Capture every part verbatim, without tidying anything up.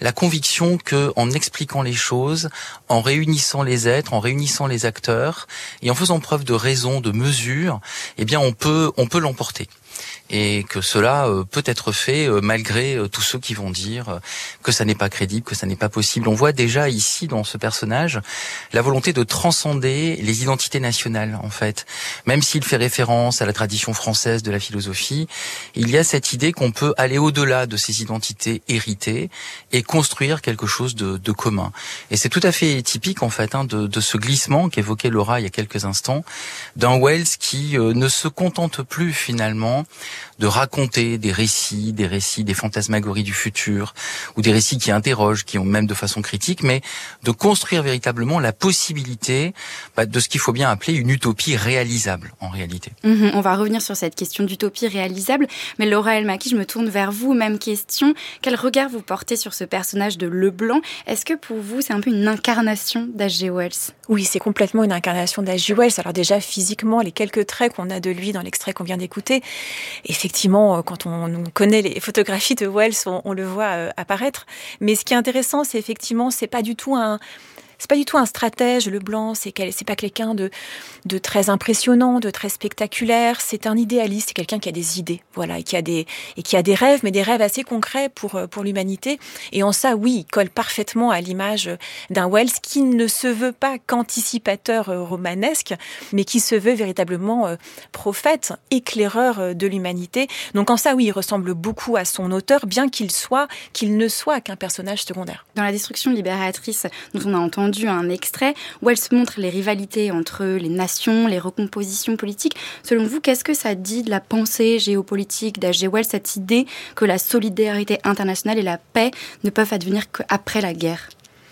la conviction que, en expliquant les choses, en réunissant les êtres, en réunissant les acteurs, et en faisant preuve de raison, de mesure, eh bien, on peut, on peut l'emporter. Et que cela euh, peut être fait euh, malgré euh, tous ceux qui vont dire euh, que ça n'est pas crédible, que ça n'est pas possible. On voit déjà ici, dans ce personnage, la volonté de transcender les identités nationales, en fait. Même s'il fait référence à la tradition française de la philosophie, il y a cette idée qu'on peut aller au-delà de ces identités héritées et construire quelque chose de, de commun. Et c'est tout à fait typique, en fait, hein, de, de ce glissement qu'évoquait Laura il y a quelques instants, d'un Wells qui euh, ne se contente plus, finalement, de raconter des récits, des récits, des fantasmagories du futur, ou des récits qui interrogent, qui ont même de façon critique, mais de construire véritablement la possibilité bah, de ce qu'il faut bien appeler une utopie réalisable, en réalité. Mmh, on va revenir sur cette question d'utopie réalisable, mais Laura El-Maki, je me tourne vers vous, même question. Quel regard vous portez sur ce personnage de Leblanc ? Est-ce que pour vous, c'est un peu une incarnation d'H G Wells ? Oui, c'est complètement une incarnation d'H G Wells. Alors déjà, physiquement, les quelques traits qu'on a de lui dans l'extrait qu'on vient d'écouter, effectivement, quand on connaît les photographies de Wells, on, on le voit apparaître. Mais ce qui est intéressant, c'est effectivement, c'est pas du tout un... C'est pas du tout un stratège, Leblanc, c'est, c'est pas quelqu'un de, de très impressionnant, de très spectaculaire, c'est un idéaliste, c'est quelqu'un qui a des idées, voilà, et qui a des, et qui a des rêves, mais des rêves assez concrets pour, pour l'humanité. Et en ça, oui, il colle parfaitement à l'image d'un Wells qui ne se veut pas qu'anticipateur romanesque, mais qui se veut véritablement prophète, éclaireur de l'humanité. Donc en ça, oui, il ressemble beaucoup à son auteur, bien qu'il soit, qu'il ne soit qu'un personnage secondaire. Dans La Destruction libératrice, dont on a entendu un extrait, Wells montre les rivalités entre les nations, les recompositions politiques. Selon vous, qu'est-ce que ça dit de la pensée géopolitique d'H G Wells, cette idée que la solidarité internationale et la paix ne peuvent advenir qu'après la guerre ?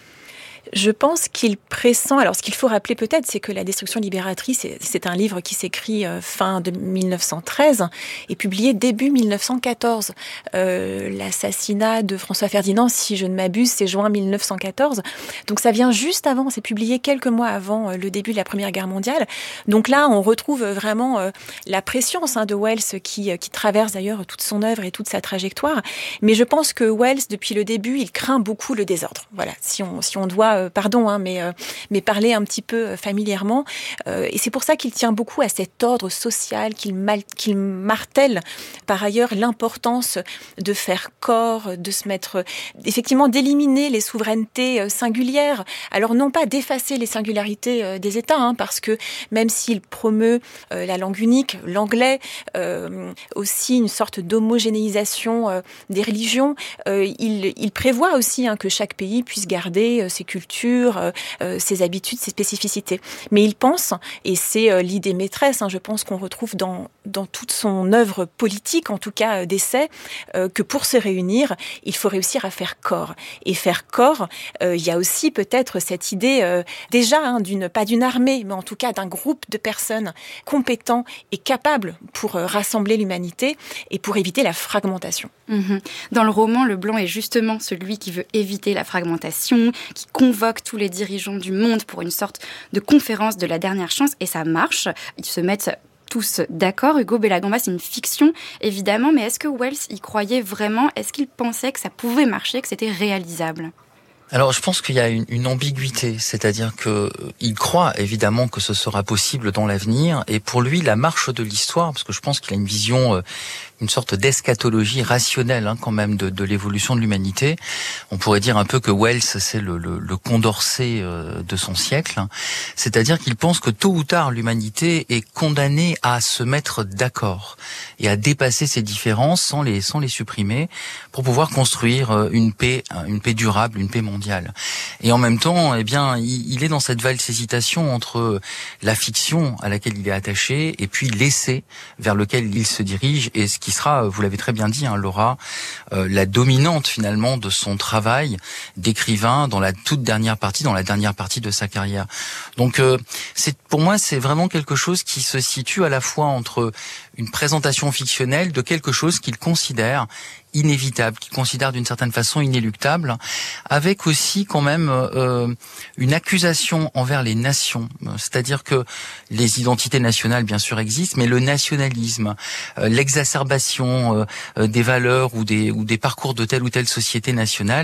Je pense qu'il pressent... Alors, ce qu'il faut rappeler peut-être, c'est que La Destruction libératrice, c'est un livre qui s'écrit fin de mille neuf cent treize et publié début mille neuf cent quatorze. Euh, l'assassinat de François Ferdinand, si je ne m'abuse, c'est juin mille neuf cent quatorze. Donc, ça vient juste avant, c'est publié quelques mois avant le début de la Première Guerre mondiale. Donc là, on retrouve vraiment la prescience hein, de Wells qui, qui traverse d'ailleurs toute son œuvre et toute sa trajectoire. Mais je pense que Wells, depuis le début, il craint beaucoup le désordre. Voilà, si on, si on doit... Euh, pardon, hein, mais, euh, mais parler un petit peu familièrement. Euh, et c'est pour ça qu'il tient beaucoup à cet ordre social, qu'il, mal, qu'il martèle par ailleurs l'importance de faire corps, de se mettre, effectivement, d'éliminer les souverainetés singulières. Alors non pas d'effacer les singularités des États, hein, parce que même s'il promeut euh, la langue unique, l'anglais, euh, aussi une sorte d'homogénéisation euh, des religions, euh, il, il prévoit aussi hein, que chaque pays puisse garder euh, ses cultures, Euh, ses habitudes, ses spécificités. Mais il pense, et c'est euh, l'idée maîtresse, hein, je pense qu'on retrouve dans, dans toute son œuvre politique, en tout cas euh, d'essai, euh, que pour se réunir, il faut réussir à faire corps. Et faire corps, euh, il y a aussi peut-être cette idée, euh, déjà, hein, d'une, pas d'une armée, mais en tout cas d'un groupe de personnes compétents et capables pour euh, rassembler l'humanité et pour éviter la fragmentation. Mmh. Dans le roman, Leblanc est justement celui qui veut éviter la fragmentation, qui convoque tous les dirigeants du monde pour une sorte de conférence de la dernière chance, et ça marche. Ils se mettent tous d'accord. Hugo Bellagamba, c'est une fiction, évidemment, mais est-ce que Wells y croyait vraiment ? Est-ce qu'il pensait que ça pouvait marcher, que c'était réalisable ? Alors, je pense qu'il y a une, une ambiguïté, c'est-à-dire que il croit évidemment que ce sera possible dans l'avenir, et pour lui, la marche de l'histoire, parce que je pense qu'il a une vision, euh, une sorte d'eschatologie rationnelle hein, quand même de, de l'évolution de l'humanité. On pourrait dire un peu que Wells, c'est le, le, le Condorcet euh, de son siècle, hein. C'est-à-dire qu'il pense que tôt ou tard, l'humanité est condamnée à se mettre d'accord et à dépasser ses différences sans les, sans les supprimer pour pouvoir construire une paix, une paix durable, une paix mondiale. Et en même temps, eh bien, il, il est dans cette valse hésitation entre la fiction à laquelle il est attaché et puis l'essai vers lequel il se dirige, et ce qui sera, vous l'avez très bien dit, hein, Laura, euh, la dominante finalement de son travail d'écrivain dans la toute dernière partie, dans la dernière partie de sa carrière. Donc, euh, c'est pour moi, c'est vraiment quelque chose qui se situe à la fois entre une présentation fictionnelle de quelque chose qu'il considère inévitable, qu'il considère d'une certaine façon inéluctable, avec aussi quand même euh, une accusation envers les nations. C'est-à-dire que les identités nationales, bien sûr, existent, mais le nationalisme, euh, l'exacerbation euh, des valeurs ou des, ou des parcours de telle ou telle société nationale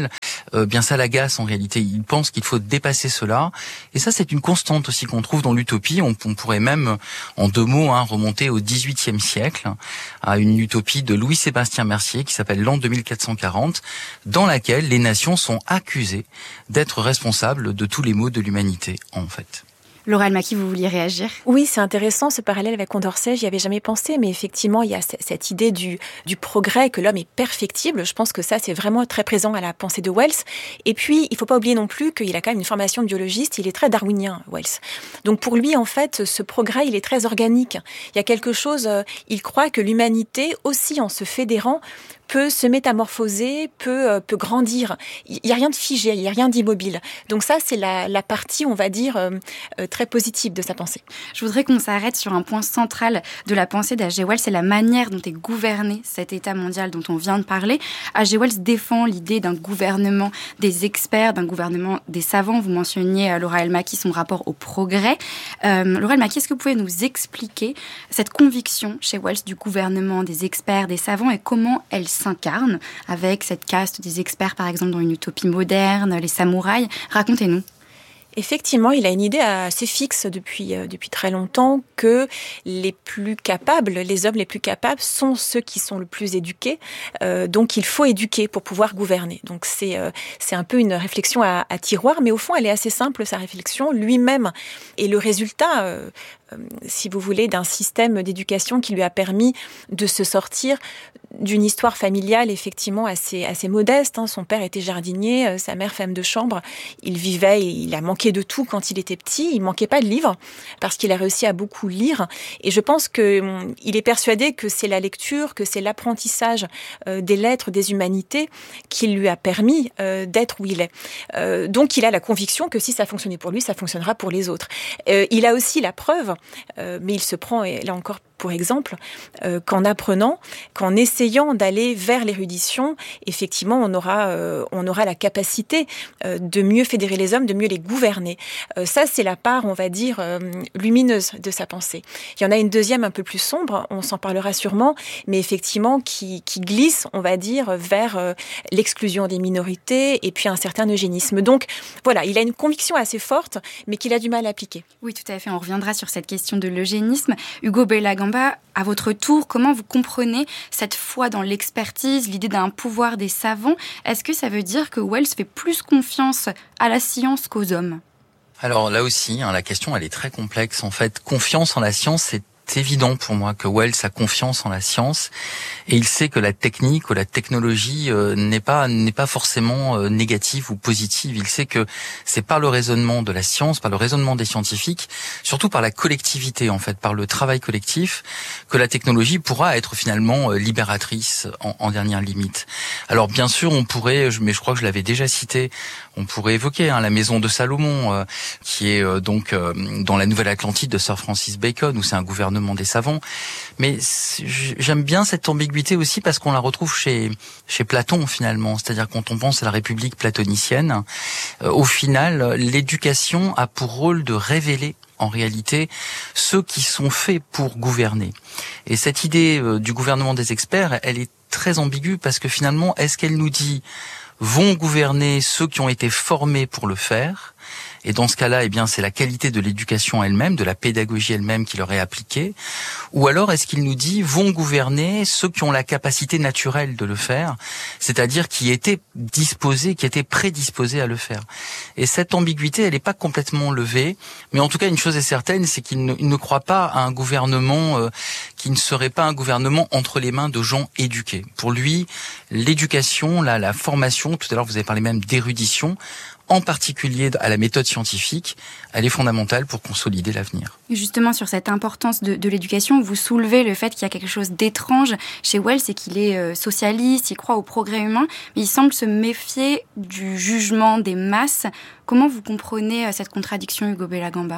euh, bien ça l'agace en réalité. Il pense qu'il faut dépasser cela. Et ça, c'est une constante aussi qu'on trouve dans l'utopie. On, on pourrait même, en deux mots, hein, remonter au dix-huitième siècle, à une utopie de Louis-Sébastien Mercier qui s'appelle l'an deux mille quatre cent quarante, dans laquelle les nations sont accusées d'être responsables de tous les maux de l'humanité, en fait. Laura Almaqui, vous vouliez réagir ? Oui, c'est intéressant ce parallèle avec Condorcet, j'y avais jamais pensé, mais effectivement, il y a cette idée du, du progrès, que l'homme est perfectible. Je pense que ça, c'est vraiment très présent à la pensée de Wells. Et puis, il faut pas oublier non plus qu'il a quand même une formation de biologiste, il est très darwinien, Wells. Donc pour lui, en fait, ce progrès, il est très organique. Il y a quelque chose, euh, il croit que l'humanité, aussi en se fédérant, peut se métamorphoser, peut, euh, peut grandir. Il n'y a rien de figé, il n'y a rien d'immobile. Donc ça, c'est la, la partie, on va dire, euh, euh, très positive de sa pensée. Je voudrais qu'on s'arrête sur un point central de la pensée d'H G Wells, c'est la manière dont est gouverné cet État mondial dont on vient de parler. H G Wells défend l'idée d'un gouvernement des experts, d'un gouvernement des savants. Vous mentionniez, euh, Laura Almaqui, son rapport au progrès. Euh, Laura Almaqui, est-ce que vous pouvez nous expliquer cette conviction chez Wells du gouvernement des experts, des savants, et comment elle s'incarne avec cette caste des experts, par exemple, dans une utopie moderne, les samouraïs? Racontez-nous. Effectivement, il a une idée assez fixe depuis, euh, depuis très longtemps que les plus capables, les hommes les plus capables sont ceux qui sont le plus éduqués. Euh, donc il faut éduquer pour pouvoir gouverner. Donc c'est, euh, c'est un peu une réflexion à, à tiroir, mais au fond elle est assez simple, sa réflexion. Lui-même est le résultat, euh, euh, si vous voulez, d'un système d'éducation qui lui a permis de se sortir d'une histoire familiale effectivement assez, assez modeste. Hein. Son père était jardinier, euh, sa mère femme de chambre. Il vivait, il a manqué de tout quand il était petit. Il manquait pas de livres parce qu'il a réussi à beaucoup lire. Et je pense que hum, il est persuadé que c'est la lecture, que c'est l'apprentissage euh, des lettres, des humanités qui lui a permis euh, d'être où il est. Euh, donc il a la conviction que si ça fonctionnait pour lui, ça fonctionnera pour les autres. Euh, il a aussi la preuve, euh, mais il se prend, et là encore pour exemple, euh, qu'en apprenant, qu'en essayant d'aller vers l'érudition, effectivement, on aura, euh, on aura la capacité euh, de mieux fédérer les hommes, de mieux les gouverner. Euh, ça, c'est la part, on va dire, euh, lumineuse de sa pensée. Il y en a une deuxième un peu plus sombre, on s'en parlera sûrement, mais effectivement, qui, qui glisse, on va dire, vers euh, l'exclusion des minorités et puis un certain eugénisme. Donc, voilà, il a une conviction assez forte, mais qu'il a du mal à appliquer. Oui, tout à fait. On reviendra sur cette question de l'eugénisme. Hugo Bellagamba, à votre tour, comment vous comprenez cette foi dans l'expertise, l'idée d'un pouvoir des savants? Est-ce que ça veut dire que Wells fait plus confiance à la science qu'aux hommes? Alors là aussi, hein, la question elle est très complexe. En fait, confiance en la science, c'est C'est évident pour moi que Wells a confiance en la science et il sait que la technique ou la technologie euh, n'est pas n'est pas forcément euh, négative ou positive. Il sait que c'est par le raisonnement de la science, par le raisonnement des scientifiques, surtout par la collectivité en fait, par le travail collectif, que la technologie pourra être finalement euh, libératrice en, en dernière limite. Alors bien sûr, on pourrait, mais je crois que je l'avais déjà cité, on pourrait évoquer hein, la maison de Salomon, euh, qui est euh, donc euh, dans la Nouvelle-Atlantide de Sir Francis Bacon, où c'est un gouvernement des savants. Mais j'aime bien cette ambiguïté aussi parce qu'on la retrouve chez chez Platon finalement. C'est-à-dire quand on pense à la République platonicienne, euh, au final, l'éducation a pour rôle de révéler en réalité ceux qui sont faits pour gouverner. Et cette idée euh, du gouvernement des experts, elle est très ambiguë parce que finalement, est-ce qu'elle nous dit vont gouverner ceux qui ont été formés pour le faire? Et dans ce cas-là, eh bien, c'est la qualité de l'éducation elle-même, de la pédagogie elle-même qui leur est appliquée. Ou alors, est-ce qu'il nous dit vont gouverner ceux qui ont la capacité naturelle de le faire, c'est-à-dire qui étaient disposés, qui étaient prédisposés à le faire. Et cette ambiguïté, elle n'est pas complètement levée. Mais en tout cas, une chose est certaine, c'est qu'il ne, il ne croit pas à un gouvernement euh, qui ne serait pas un gouvernement entre les mains de gens éduqués. Pour lui, l'éducation, la, la formation, tout à l'heure vous avez parlé même d'érudition, en particulier à la méthode scientifique, elle est fondamentale pour consolider l'avenir. Justement, sur cette importance de, de l'éducation, vous soulevez le fait qu'il y a quelque chose d'étrange chez Wells, c'est qu'il est euh, socialiste, il croit au progrès humain, mais il semble se méfier du jugement des masses. Comment vous comprenez euh, cette contradiction, Hugo Bellagamba ?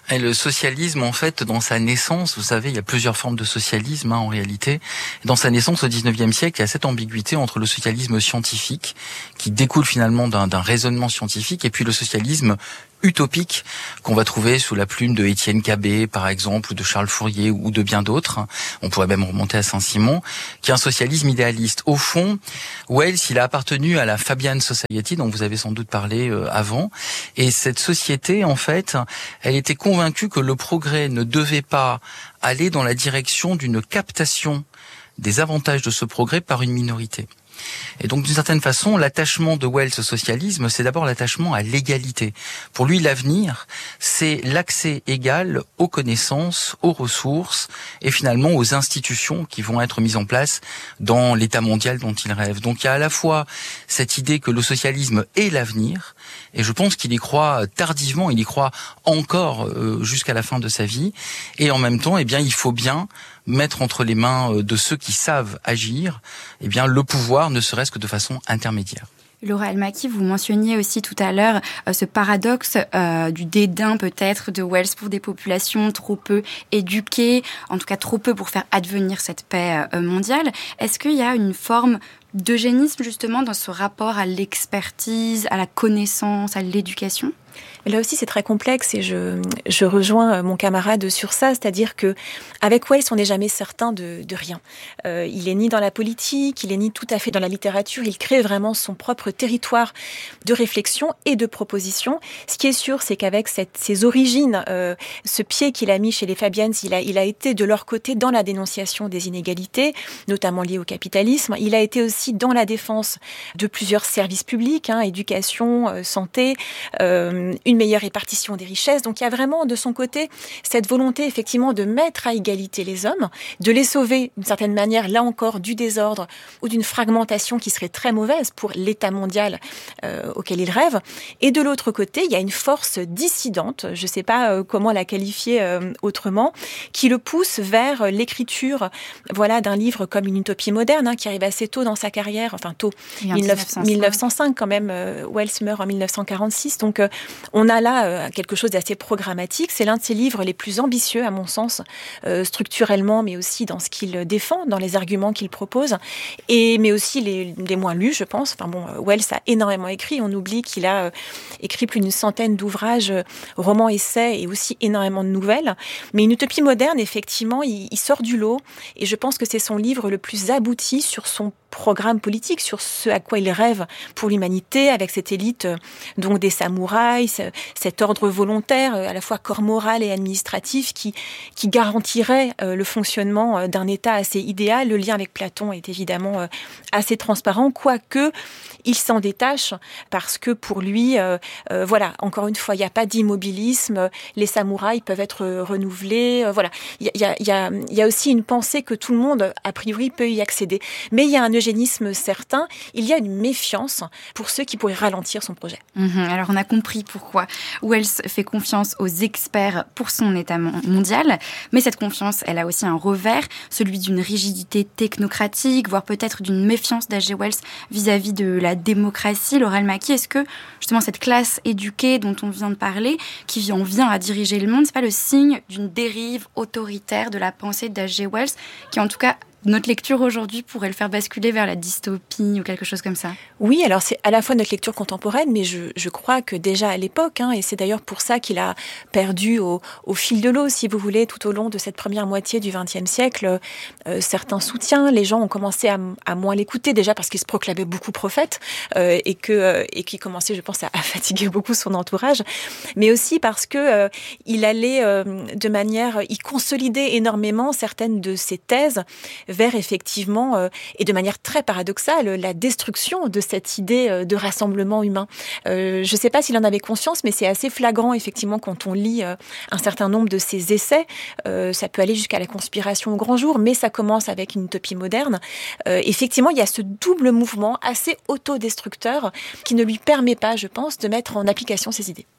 Et le socialisme, en fait, dans sa naissance, vous savez, il y a plusieurs formes de socialisme, hein, en réalité. Dans sa naissance au dix-neuvième siècle, il y a cette ambiguïté entre le socialisme scientifique, qui découle finalement d'un, d'un raisonnement scientifique, et puis le socialisme utopique qu'on va trouver sous la plume de Étienne Cabet, par exemple, ou de Charles Fourier, ou de bien d'autres. On pourrait même remonter à Saint-Simon, qui est un socialisme idéaliste. Au fond, Wells, il a appartenu à la Fabian Society, dont vous avez sans doute parlé euh, avant, et cette société, en fait, elle était convaincue que le progrès ne devait pas aller dans la direction d'une captation des avantages de ce progrès par une minorité. Et donc, d'une certaine façon, l'attachement de Wells au socialisme, c'est d'abord l'attachement à l'égalité. Pour lui, l'avenir, c'est l'accès égal aux connaissances, aux ressources et finalement aux institutions qui vont être mises en place dans l'État mondial dont il rêve. Donc, il y a à la fois cette idée que le socialisme est l'avenir, et je pense qu'il y croit tardivement, il y croit encore euh, jusqu'à la fin de sa vie, et en même temps, eh bien, il faut bien mettre entre les mains de ceux qui savent agir, eh bien, le pouvoir, ne serait-ce que de façon intermédiaire. Laura Almaqui, vous mentionniez aussi tout à l'heure euh, ce paradoxe euh, du dédain peut-être de Wells pour des populations trop peu éduquées, en tout cas trop peu pour faire advenir cette paix euh, mondiale. Est-ce qu'il y a une forme d'eugénisme justement dans ce rapport à l'expertise, à la connaissance, à l'éducation ? Là aussi, c'est très complexe et je, je rejoins mon camarade sur ça, c'est-à-dire que avec Wells, on n'est jamais certain de, de rien. Euh, il est ni dans la politique, il est ni tout à fait dans la littérature, il crée vraiment son propre territoire de réflexion et de proposition. Ce qui est sûr, c'est qu'avec cette, ses origines, euh, ce pied qu'il a mis chez les Fabians, il a, il a été de leur côté dans la dénonciation des inégalités, notamment liées au capitalisme. Il a été aussi dans la défense de plusieurs services publics, hein, éducation, euh, santé, euh, une meilleure répartition des richesses. Donc il y a vraiment de son côté cette volonté effectivement de mettre à égalité les hommes, de les sauver d'une certaine manière, là encore, du désordre ou d'une fragmentation qui serait très mauvaise pour l'État mondial euh, auquel il rêve. Et de l'autre côté, il y a une force dissidente, je ne sais pas euh, comment la qualifier euh, autrement, qui le pousse vers l'écriture voilà, d'un livre comme Une utopie moderne, hein, qui arrive assez tôt dans sa carrière, enfin tôt, mille neuf cent cinq quand même, euh, Wells meurt en mille neuf cent quarante-six, donc euh, on a là euh, quelque chose d'assez programmatique. C'est l'un de ses livres les plus ambitieux, à mon sens, euh, structurellement, mais aussi dans ce qu'il défend, dans les arguments qu'il propose, et, mais aussi les, les moins lus, je pense. Enfin bon, Wells a énormément écrit. On oublie qu'il a euh, écrit plus d'une centaine d'ouvrages, euh, romans, essais, et aussi énormément de nouvelles. Mais Une utopie moderne, effectivement, il, il sort du lot, et je pense que c'est son livre le plus abouti sur son programme politique, sur ce à quoi il rêve pour l'humanité, avec cette élite donc des samouraïs, cet ordre volontaire, à la fois corps moral et administratif, qui, qui garantirait le fonctionnement d'un État assez idéal. Le lien avec Platon est évidemment assez transparent, quoique il s'en détache, parce que pour lui, euh, euh, voilà, encore une fois, il n'y a pas d'immobilisme, les samouraïs peuvent être renouvelés, euh, voilà. Il y a, y, a, y a aussi une pensée que tout le monde, a priori, peut y accéder. Mais il y a un eugénisme certain, il y a une méfiance pour ceux qui pourraient ralentir son projet. Mmh, alors on a compris pourquoi Wells fait confiance aux experts pour son état mondial, mais cette confiance, elle a aussi un revers, celui d'une rigidité technocratique, voire peut-être d'une méfiance d'H G Wells vis-à-vis de la démocratie. Laura Almaqui, est-ce que justement cette classe éduquée dont on vient de parler, qui en vient à diriger le monde, c'est pas le signe d'une dérive autoritaire de la pensée d'H G Wells, qui en tout cas, notre lecture aujourd'hui pourrait le faire basculer vers la dystopie ou quelque chose comme ça? Oui, alors c'est à la fois notre lecture contemporaine, mais je, je crois que déjà à l'époque, hein, et c'est d'ailleurs pour ça qu'il a perdu au, au fil de l'eau, si vous voulez, tout au long de cette première moitié du vingtième siècle, euh, certains soutiens, les gens ont commencé à, à moins l'écouter, déjà parce qu'il se proclamait beaucoup prophète, euh, et que euh, et qu'il commençait, je pense, à, à fatiguer beaucoup son entourage, mais aussi parce que euh, il allait euh, de manière, il consolidait énormément certaines de ses thèses vers effectivement, euh, et de manière très paradoxale, la destruction de cette idée euh, de rassemblement humain. Euh, je ne sais pas s'il en avait conscience, mais c'est assez flagrant, effectivement, quand on lit euh, un certain nombre de ses essais. Euh, ça peut aller jusqu'à la conspiration au grand jour, mais ça commence avec Une utopie moderne. Euh, effectivement, il y a ce double mouvement assez autodestructeur qui ne lui permet pas, je pense, de mettre en application ses idées.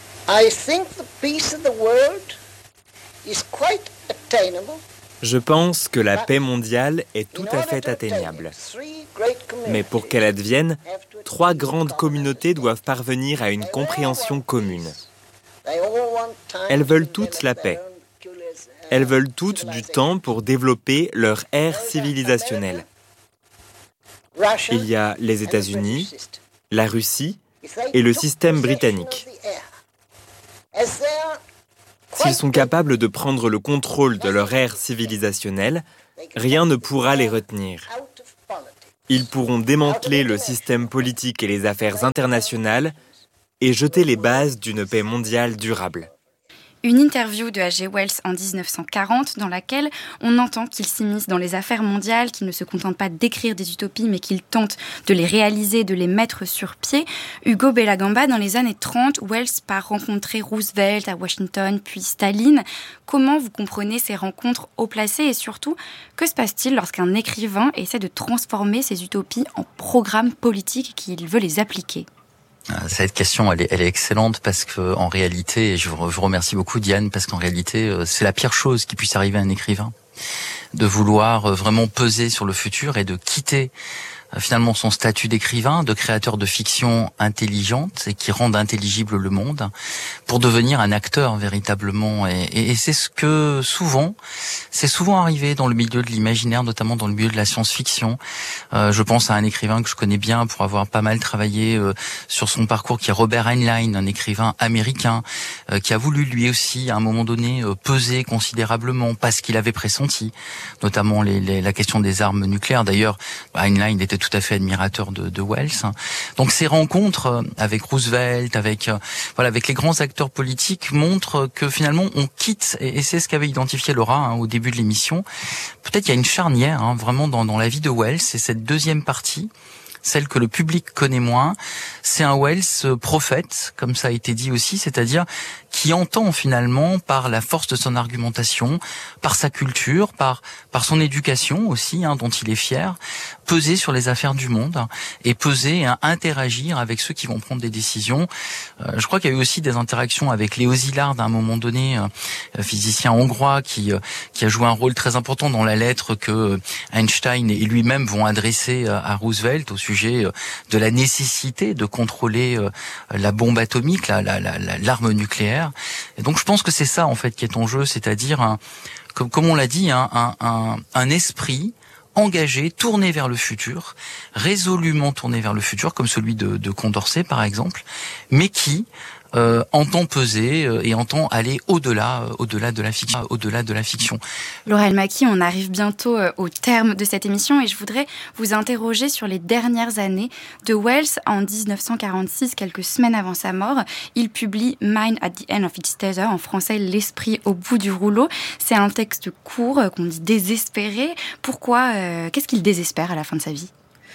I think the peace of the world is quite attainable. Je pense que la paix mondiale est tout à fait atteignable. Mais pour qu'elle advienne, trois grandes communautés doivent parvenir à une compréhension commune. elles veulent toutes la paix. Elles veulent toutes du temps pour développer leur ère civilisationnelle. Il y a les États-Unis, la Russie et le système britannique. S'ils sont capables de prendre le contrôle de leur ère civilisationnelle, rien ne pourra les retenir. Ils pourront démanteler le système politique et les affaires internationales et jeter les bases d'une paix mondiale durable. Une interview de H G Wells en dix-neuf cent quarante dans laquelle on entend qu'il s'immisce dans les affaires mondiales, qu'il ne se contente pas d'écrire des utopies mais qu'il tente de les réaliser, de les mettre sur pied. Hugo Bellagamba, dans les années trente, Wells part rencontrer Roosevelt à Washington puis Staline. Comment vous comprenez ces rencontres haut placées et surtout, que se passe-t-il lorsqu'un écrivain essaie de transformer ces utopies en programmes politiques qu'il veut les appliquer ? Cette question, elle est, elle est excellente parce que, en réalité, et je vous remercie beaucoup Diane, parce qu'en réalité, c'est la pire chose qui puisse arriver à un écrivain, de vouloir vraiment peser sur le futur et de quitter finalement son statut d'écrivain, de créateur de fiction intelligente et qui rende intelligible le monde, pour devenir un acteur véritablement. Et, et, et c'est ce que souvent, c'est souvent arrivé dans le milieu de l'imaginaire, notamment dans le milieu de la science-fiction. Euh, je pense à un écrivain que je connais bien pour avoir pas mal travaillé euh, sur son parcours, qui est Robert Heinlein, un écrivain américain euh, qui a voulu lui aussi à un moment donné euh, peser considérablement parce qu'il avait pressenti, notamment les, les, la question des armes nucléaires. D'ailleurs, Heinlein était tout à fait admirateur de, de Wells. Donc ces rencontres avec Roosevelt, avec voilà, avec les grands acteurs politiques montrent que finalement on quitte, et, et c'est ce qu'avait identifié Laura hein, au début de l'émission. Peut-être qu'il y a une charnière hein, vraiment dans, dans la vie de Wells, c'est cette deuxième partie, celle que le public connaît moins. C'est un Wells prophète, comme ça a été dit aussi, c'est-à-dire qui entend finalement par la force de son argumentation, par sa culture, par par son éducation aussi, hein, dont il est fier, peser sur les affaires du monde et peser, hein, interagir avec ceux qui vont prendre des décisions. Euh, je crois qu'il y a eu aussi des interactions avec Léo Szilard à un moment donné, euh, physicien hongrois qui euh, qui a joué un rôle très important dans la lettre que Einstein et lui-même vont adresser à Roosevelt au sujet de la nécessité de contrôler euh, la bombe atomique, la, la, la, l'arme nucléaire. Et donc je pense que c'est ça en fait qui est en jeu, c'est-à-dire un, comme, comme on l'a dit, un, un, un, un esprit engagé, tourné vers le futur, résolument tourné vers le futur, comme celui de, de Condorcet par exemple, mais qui Euh, entend peser euh, et entend aller au-delà, euh, au-delà de la fiction, au-delà de la fiction. Laura El-Maki, on arrive bientôt euh, au terme de cette émission et je voudrais vous interroger sur les dernières années de Wells. En dix-neuf cent quarante-six, quelques semaines avant sa mort, il publie Mind at the End of Its Tether, en français L'esprit au bout du rouleau. C'est un texte court euh, qu'on dit désespéré. Pourquoi euh, Qu'est-ce qu'il désespère à la fin de sa vie ?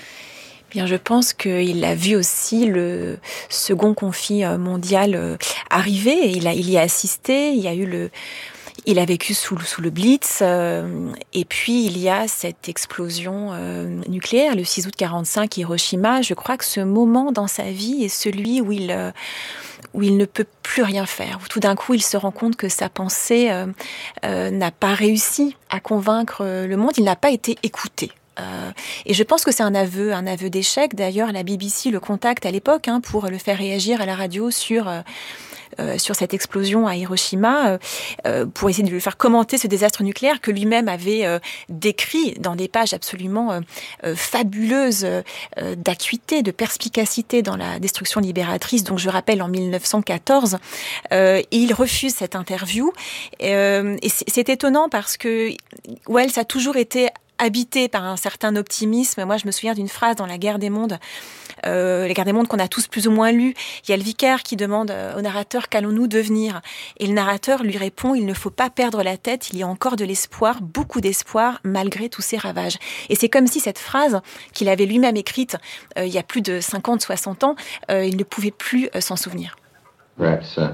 Bien, je pense qu'il a vu aussi le second conflit mondial arriver. Il a, il y a assisté. Il y a eu le, il a vécu sous, sous le Blitz. Euh, et puis il y a cette explosion euh, nucléaire, le six août quarante-cinq, Hiroshima. Je crois que ce moment dans sa vie est celui où il euh, où il ne peut plus rien faire, où tout d'un coup il se rend compte que sa pensée euh, euh, n'a pas réussi à convaincre le monde. Il n'a pas été écouté. Euh, et je pense que c'est un aveu, un aveu d'échec. D'ailleurs, la B B C le contacte à l'époque hein, pour le faire réagir à la radio sur euh, euh, sur cette explosion à Hiroshima, euh, pour essayer de lui faire commenter ce désastre nucléaire que lui-même avait euh, décrit dans des pages absolument euh, euh, fabuleuses euh, d'acuité, de perspicacité dans la destruction libératrice. Donc, je rappelle, en mille neuf cent quatorze, euh, il refuse cette interview. Euh, et c'est, c'est étonnant parce que Wells a toujours été habité par un certain optimisme. Moi, je me souviens d'une phrase dans La Guerre des mondes, euh, La Guerre des mondes qu'on a tous plus ou moins lu. Il y a le vicaire qui demande au narrateur « Qu'allons-nous devenir ?» Et le narrateur lui répond « Il ne faut pas perdre la tête, il y a encore de l'espoir, beaucoup d'espoir, malgré tous ces ravages. » Et c'est comme si cette phrase qu'il avait lui-même écrite euh, il y a plus de cinquante, soixante ans, euh, il ne pouvait plus euh, s'en souvenir. Peut-être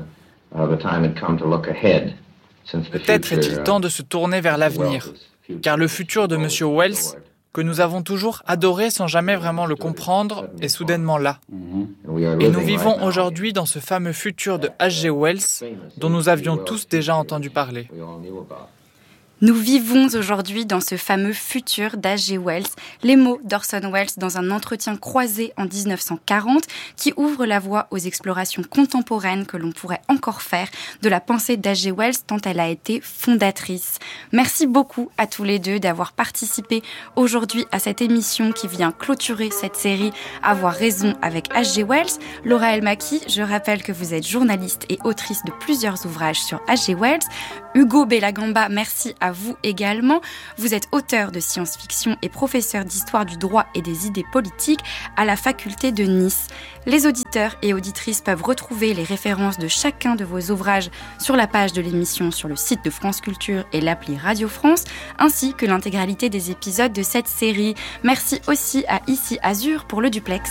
est-il temps de se tourner vers l'avenir. Car le futur de M. Wells, que nous avons toujours adoré sans jamais vraiment le comprendre, est soudainement là. Et nous vivons aujourd'hui dans ce fameux futur de H G Wells dont nous avions tous déjà entendu parler. Nous vivons aujourd'hui dans ce fameux futur d'H G Wells, les mots d'Orson Welles dans un entretien croisé en dix-neuf cent quarante qui ouvre la voie aux explorations contemporaines que l'on pourrait encore faire de la pensée d'H G Wells tant elle a été fondatrice. Merci beaucoup à tous les deux d'avoir participé aujourd'hui à cette émission qui vient clôturer cette série Avoir raison avec H G Wells. Laura Elmaki, je rappelle que vous êtes journaliste et autrice de plusieurs ouvrages sur H G Wells. Hugo Bellagamba, merci à vous également. Vous êtes auteur de science-fiction et professeur d'histoire du droit et des idées politiques à la faculté de Nice. Les auditeurs et auditrices peuvent retrouver les références de chacun de vos ouvrages sur la page de l'émission sur le site de France Culture et l'appli Radio France, ainsi que l'intégralité des épisodes de cette série. Merci aussi à Ici Azur pour le duplex.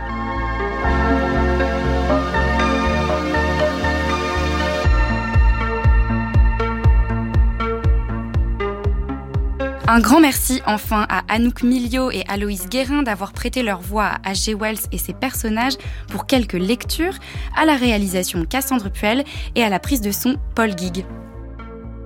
Un grand merci enfin à Anouk Miliot et Aloïs Guérin d'avoir prêté leur voix à H G Wells et ses personnages pour quelques lectures, à la réalisation Cassandre Puel et à la prise de son Paul Guigues.